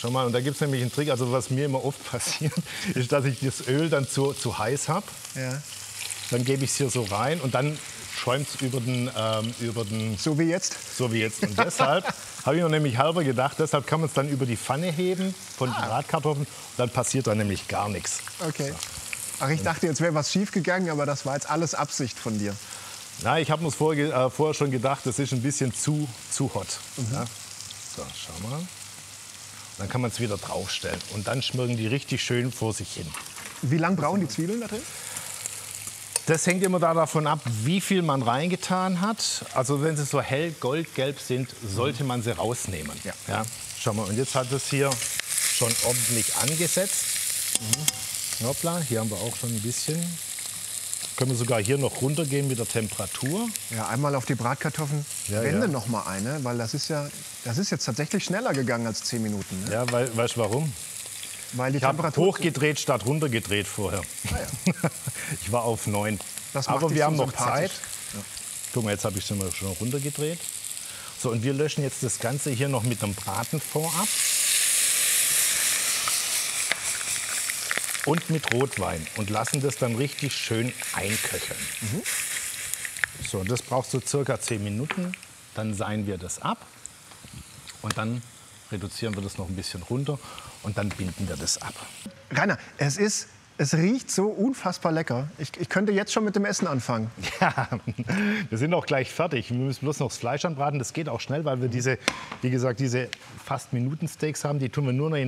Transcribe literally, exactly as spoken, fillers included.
schau mal, und da gibt es nämlich einen Trick, also was mir immer oft passiert, ist, dass ich das Öl dann zu, zu heiß habe. Ja. Dann gebe ich es hier so rein und dann schäumt es über den, ähm, über den... So wie jetzt? So wie jetzt. Und deshalb habe ich mir nämlich halber gedacht, deshalb kann man es dann über die Pfanne heben von den Ah. Bratkartoffeln. Dann passiert da nämlich gar nichts. Okay. Ach, ich dachte, jetzt wäre was schief gegangen, aber das war jetzt alles Absicht von dir. Na, ich habe mir vor, äh, vorher schon gedacht, das ist ein bisschen zu, zu hot. Mhm. Ja. So, schau mal. Dann kann man es wieder draufstellen. Und dann schmirgeln die richtig schön vor sich hin. Wie lang brauchen die Zwiebeln da drin? Das hängt immer da davon ab, wie viel man reingetan hat. Also wenn sie so hell goldgelb sind, sollte man sie rausnehmen. Ja. Ja, schau mal, und jetzt hat es hier schon ordentlich angesetzt. Mhm. Hoppla, hier haben wir auch schon ein bisschen. Können wir sogar hier noch runtergehen mit der Temperatur. Ja, einmal auf die Bratkartoffeln. Ja, Wende ja. noch mal eine, weil das ist ja, das ist jetzt tatsächlich schneller gegangen als zehn Minuten. Ne? Ja, weil, weißt du warum? Weil die Ich habe Temperatur hochgedreht statt runtergedreht vorher. Ah, ja. Ich war auf neun. Das macht Aber dich wir so haben noch sympathisch. Zeit. Guck mal, jetzt habe ich es schon schon runtergedreht. So, und wir löschen jetzt das Ganze hier noch mit einem Bratenfond ab. Und mit Rotwein. Und lassen das dann richtig schön einköcheln. Mhm. So, das braucht so circa zehn Minuten. Dann seihen wir das ab. Und dann reduzieren wir das noch ein bisschen runter. Und dann binden wir das ab. Rainer, es ist, es riecht so unfassbar lecker. Ich, ich könnte jetzt schon mit dem Essen anfangen. Ja, wir sind auch gleich fertig. Wir müssen bloß noch das Fleisch anbraten. Das geht auch schnell, weil wir diese, wie gesagt, diese fast Minutensteaks haben. Die tun wir nur noch in